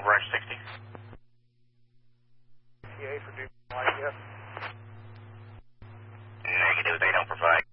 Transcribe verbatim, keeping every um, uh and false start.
Rush sixty. T A for Duke, yes. Negative, they don't provide.